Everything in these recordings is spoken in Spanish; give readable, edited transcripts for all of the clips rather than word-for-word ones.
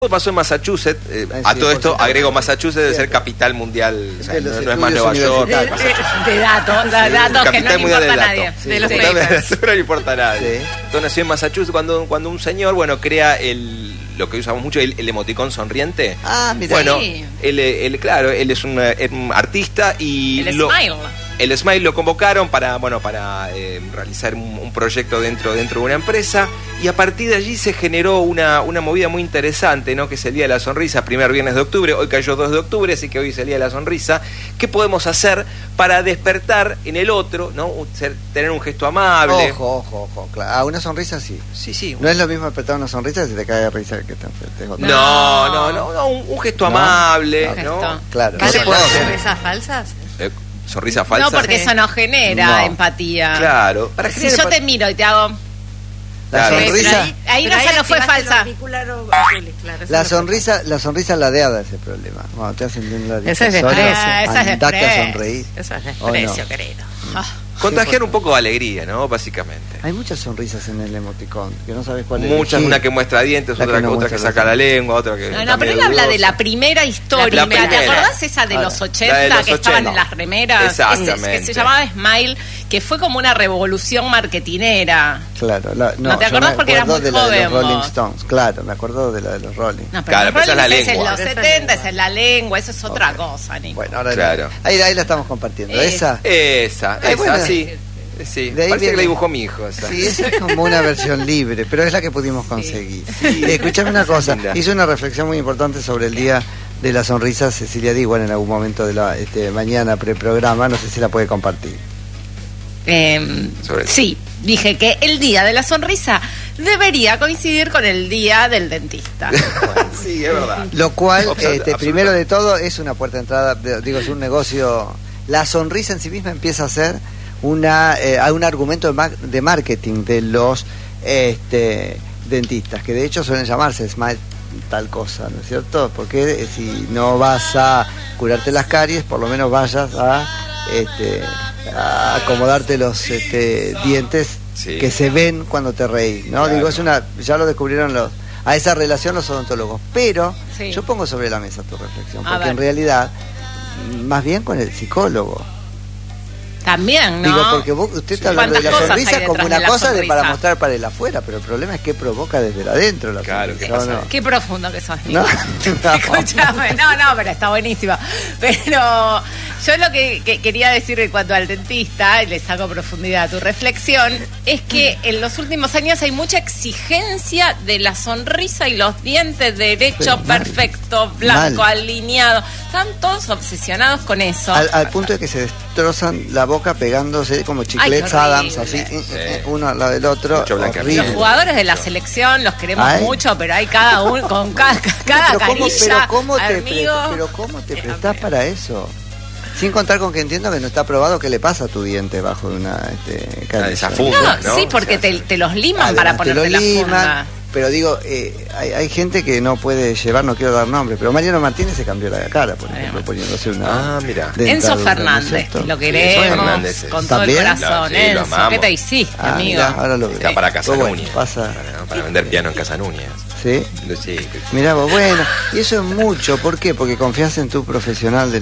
Pasó en Massachusetts, a sí, todo esto cierto. agrego Massachusetts debe ser capital mundial, o sea, De los no es más estudios Nueva York, De datos que no capital le mundial importa a del nadie. dato. De los Sí, papers. no le importa a nadie. Sí. Entonces nació en Massachusetts cuando un señor, crea lo que usamos mucho, el emoticón sonriente. Ah, mira. Bueno, Sí. él es un artista y El smile. el Smile lo convocaron para realizar un proyecto dentro de una empresa, y a partir de allí se generó una movida muy interesante, ¿no? Que es el Día de la Sonrisa, primer viernes de octubre. Hoy cayó 2 de octubre, así que hoy es el Día de la Sonrisa. ¿Qué podemos hacer para despertar en el otro, ¿no? Tener un gesto amable? Ojo, claro. Ah, una sonrisa sí. Sí. No es lo mismo despertar una sonrisa si te cae de risa que te No, un gesto amable, No. ¿no? Claro. ¿Vale se puede las hacer. sonrisas falsas? Sonrisa falsa. No, porque Sí. eso no genera No. empatía. Claro. Si yo te miro y te hago... La Claro. sonrisa, Ahí Pero no fue activaste falsa. los auriculares azules, claro, eso la no fue sonrisa ladeada es el problema. Cuando te hacen bien la Ese es difusoria, desprecio. Esa es andate a desprecio. sonreír. falsa. Eso es ¿O no? desprecio, querido. Contagiar un poco de alegría, ¿no? Básicamente. Hay muchas sonrisas en el emoticón, que no sabes cuál es. Muchas, una que muestra dientes, La que otra no que muestra saca la lengua, otra que... No, pero él habla de la primera historia. La primera. ¿Te acordás esa de Claro. los La 80 de los que estaban 80. en las remeras? Exactamente. Que se llamaba Smile, que fue como una revolución marketinera. Claro, ¿No te yo acordás me porque eras acuerdo muy de la de joven, los Rolling vos? Stones, claro, me acuerdo de la de los Rolling. No, pero Claro, los pero esa es la Rolling Stones lengua. en los Esa es 70, lengua. esa es la lengua, eso es otra Ok. cosa, Nico. Bueno, ahora Claro. ahí la estamos compartiendo. Esa. Esa, bueno. sí. De ahí Parece que viene. la dibujó mi hijo. Esa. Sí, esa es como una versión libre, pero es la que pudimos conseguir. Escuchame una cosa, Linda. hizo una reflexión muy importante sobre el Día de la Sonrisa Cecilia D. Igual en algún momento de la mañana preprograma, no sé si la puede compartir. Sobre- Sí, dije que el día de la sonrisa debería coincidir con el día del dentista. Sí, es verdad. Lo cual, Absolutamente. primero de todo, es una puerta de entrada, es un negocio. La sonrisa en sí misma empieza a ser un argumento de marketing de los dentistas, que de hecho suelen llamarse Smile tal cosa, ¿no es cierto? Porque si no vas a curarte las caries, por lo menos vayas a acomodarte los dientes Sí. que se ven cuando te reís, ¿no? Claro. Digo, ya lo descubrieron a esa relación los odontólogos, pero Sí. yo pongo sobre la mesa tu reflexión, A porque ver. en realidad más bien con el psicólogo. También, ¿no? Digo, porque usted está hablando de la ¿Cuántas cosas hay sonrisa como detrás una de la cosa sonrisa? para mostrar para el afuera, pero el problema es que provoca desde adentro la Claro, sonrisa. ¿qué pasa ¿o no? ahí? Qué profundo que sos, No. Nico. Escúchame, no, pero está buenísimo. Pero yo lo que quería decir en cuanto al dentista, y le saco profundidad a tu reflexión, es que en los últimos años hay mucha exigencia de la sonrisa y los dientes derecho, Pero mal. perfecto, blanco, Mal. alineado. Están todos obsesionados con eso. Al punto de que se destrozan la boca pegándose como chiclets qué Adams, horrible. así, uno al lado del otro. Mucho blanqueamiento. Horrible. Los jugadores de la selección los queremos Ay. mucho, pero hay cada uno con cada Pero carilla, ¿cómo amigo. te prestás para eso? Sin contar con que entiendo que no está probado qué le pasa a tu diente bajo de una carilla. esa funda. No, ¿no? sí, porque O sea, te los liman Además, para te ponerte lo la liman, funda. pero digo, hay gente que no puede llevar, no quiero dar nombre, pero Mariano Martínez se cambió la cara, por ejemplo, poniéndose una. mira. dentadura, Enzo ¿no es Fernández, cierto? lo Enzo queremos Fernández, con sí. todo el ¿También? corazón. Sí, lo Enzo, amamos. ¿qué te hiciste, amigo? Mirá, ahora lo veo. Está para Casa Pero bueno, Núñez. pasa. Para vender piano en Casa Núñez. ¿Sí? Sí. Mirá vos, bueno, y eso es mucho, ¿por qué? Porque confías en tu profesional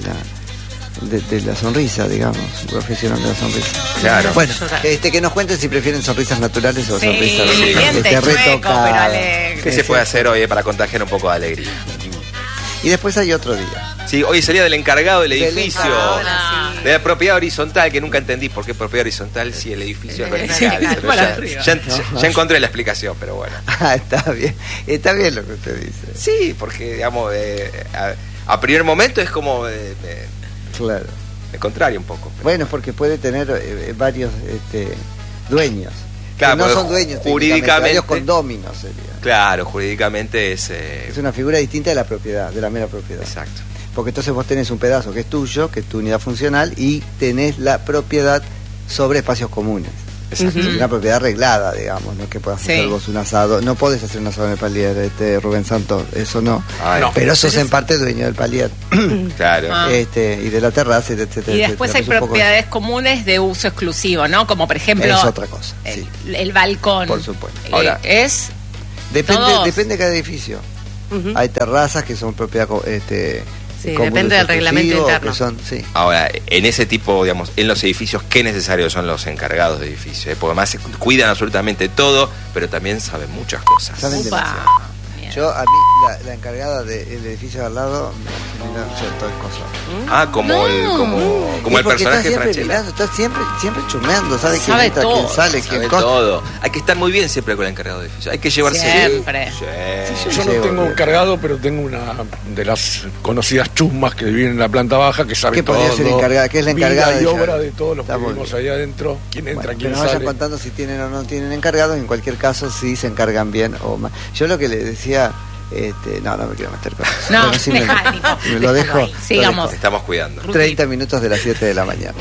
de la sonrisa, digamos, profesional de la sonrisa. Claro. Bueno, que nos cuenten si prefieren sonrisas naturales o Sí, sonrisas diente chueco, retocadas. pero alegre. ¿Qué se puede hacer hoy para contagiar un poco de alegría? Y después hay otro día. Sí, hoy sería del encargado del Del edificio. encargado, sí. De la propiedad horizontal, que nunca entendí por qué propiedad horizontal si el edificio es vertical. Pero para ya, arriba. ya encontré la explicación, pero bueno. Ah, está bien lo que usted dice. Sí, porque digamos, a primer momento es como Claro. de contrario un poco. Bueno, porque puede tener varios dueños. Claro, Que no porque son dueños jurídicamente- varios condóminos sería. Claro, jurídicamente es... Es una figura distinta de la propiedad, de la mera propiedad. Exacto. Porque entonces vos tenés un pedazo que es tuyo, que es tu unidad funcional, y tenés la propiedad sobre espacios comunes. Exacto. Es una propiedad arreglada, digamos, no es que puedas Sí. hacer vos un asado. No podés hacer un asado en el palier, Rubén Santos, eso no. Ay, No. Pero sos en parte dueño del palier. Claro. Ah. Y de la terraza, etcétera. Y después hay etcétera. Es un poco- propiedades comunes de uso exclusivo, ¿no? Como por ejemplo Es otra cosa, sí. el balcón. Por supuesto. Ahora, es Depende todos. de cada edificio. Hay terrazas que son propiedad Sí, comunes depende del reglamento exclusivos, interno. que son, sí. Ahora, en ese tipo, digamos, en los edificios, qué necesarios son los encargados de edificios, porque además cuidan absolutamente todo, pero también saben muchas cosas. Saben Upa. demasiado. Bien. Yo, a mí, la encargada del edificio de al lado, me genera ciertas cosas. Ah, como No. como Y el porque personaje está siempre Franchella. mirando, está siempre chumeando, sabe quién Sabe entra, todo. quién sale, Sabe quién todo. Hay que estar muy bien siempre con el encargado de edificio. Hay que llevarse Siempre. Sí. Yo no Sí, tengo bien. encargado, pero tengo una de las conocidas chusmas que viven en la planta baja que sabe ¿Qué todo. podría ser encargada? ¿Qué es la encargada Vida y de obra ella? de todos los que Está muy vivimos bien. ahí adentro. Quién entra, Bueno, que quién nos vayan sale. contando si tienen o no tienen encargados. En cualquier caso, sí se encargan bien o mal. Yo lo que le decía, no me quiero meter con eso. No, Bueno, sí dejá, Nico, me lo déjalo dejo. ahí. lo Sigamos. dejo. Estamos cuidando. 30 minutos de las 7 de la mañana.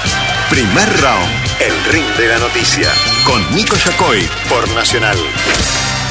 Primer round, el ring de la noticia, con Nico Yacoy por Nacional.